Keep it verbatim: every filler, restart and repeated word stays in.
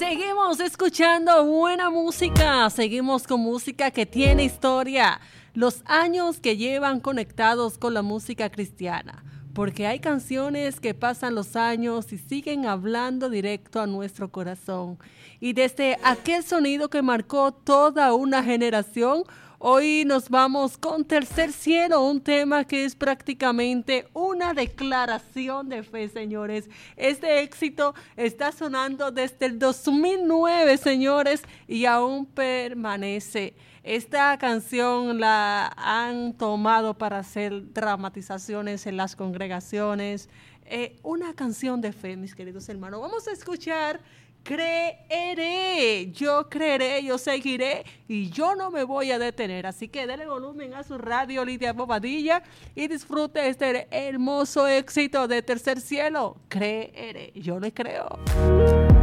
Seguimos escuchando buena música, seguimos con música que tiene historia, los años que llevan conectados con la música cristiana, porque hay canciones que pasan los años y siguen hablando directo a nuestro corazón. Y desde aquel sonido que marcó toda una generación, hoy nos vamos con Tercer Cielo, un tema que es prácticamente una declaración de fe, señores. Este éxito está sonando desde el dos mil nueve, señores, y aún permanece. Esta canción la han tomado para hacer dramatizaciones en las congregaciones. Eh, una canción de fe, mis queridos hermanos. Vamos a escuchar Creeré, yo creeré, yo seguiré y yo no me voy a detener. Así que dele volumen a su radio Lidia Bobadilla y disfrute este hermoso éxito de Tercer Cielo. Creeré, yo le creo.